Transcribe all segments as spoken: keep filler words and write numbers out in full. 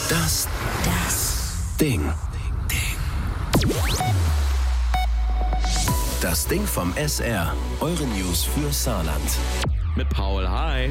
Das Das Ding. Ding. Das Ding vom S R. Eure News für Saarland. Mit Paul, hi.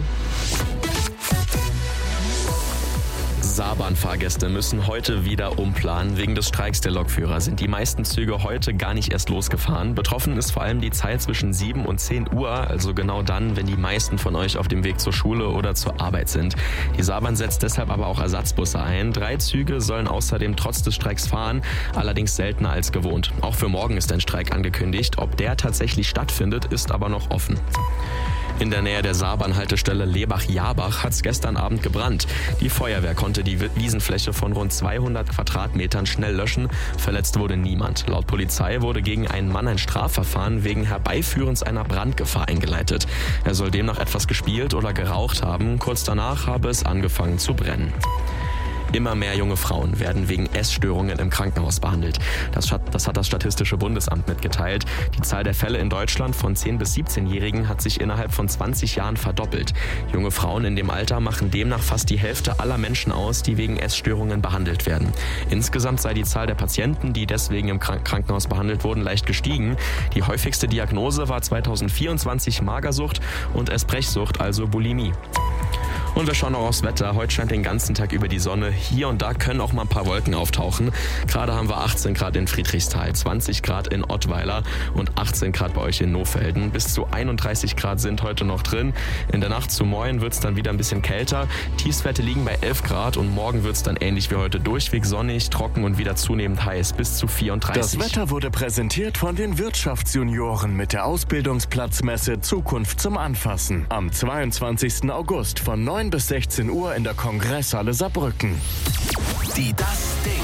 Saarbahnfahrgäste müssen heute wieder umplanen. Wegen des Streiks der Lokführer sind die meisten Züge heute gar nicht erst losgefahren. Betroffen ist vor allem die Zeit zwischen sieben und zehn Uhr, also genau dann, wenn die meisten von euch auf dem Weg zur Schule oder zur Arbeit sind. Die Saarbahn setzt deshalb aber auch Ersatzbusse ein. Drei Züge sollen außerdem trotz des Streiks fahren, allerdings seltener als gewohnt. Auch für morgen ist ein Streik angekündigt. Ob der tatsächlich stattfindet, ist aber noch offen. In der Nähe der Saarbahn-Haltestelle Lebach-Jabach hat es gestern Abend gebrannt. Die Feuerwehr konnte die Wiesenfläche von rund zweihundert Quadratmetern schnell löschen. Verletzt wurde niemand. Laut Polizei wurde gegen einen Mann ein Strafverfahren wegen Herbeiführens einer Brandgefahr eingeleitet. Er soll demnach etwas gespielt oder geraucht haben. Kurz danach habe es angefangen zu brennen. Immer mehr junge Frauen werden wegen Essstörungen im Krankenhaus behandelt. Das hat, das hat das Statistische Bundesamt mitgeteilt. Die Zahl der Fälle in Deutschland von zehn- bis siebzehnjährigen hat sich innerhalb von zwanzig Jahren verdoppelt. Junge Frauen in dem Alter machen demnach fast die Hälfte aller Menschen aus, die wegen Essstörungen behandelt werden. Insgesamt sei die Zahl der Patienten, die deswegen im Krankenhaus behandelt wurden, leicht gestiegen. Die häufigste Diagnose war zweitausendvierundzwanzig Magersucht und Essbrechsucht, also Bulimie. Und wir schauen noch aufs Wetter. Heute scheint den ganzen Tag über die Sonne. Hier und da können auch mal ein paar Wolken auftauchen. Gerade haben wir achtzehn Grad in Friedrichsthal, zwanzig Grad in Ottweiler und achtzehn Grad bei euch in Nohfelden. Bis zu einunddreißig Grad sind heute noch drin. In der Nacht zu morgen wird es dann wieder ein bisschen kälter. Tiefstwerte liegen bei elf Grad und morgen wird es dann ähnlich wie heute durchweg sonnig, trocken und wieder zunehmend heiß, bis zu vierunddreißig. Das Wetter wurde präsentiert von den Wirtschaftsjunioren mit der Ausbildungsplatzmesse Zukunft zum Anfassen. Am zweiundzwanzigsten August von neun bis sechzehn Uhr in der Kongresshalle Saarbrücken. Die Das Ding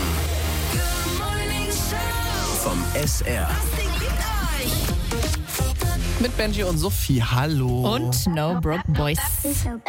vom S R. Mit Benji und Sophie, hallo. und No Broke Boys.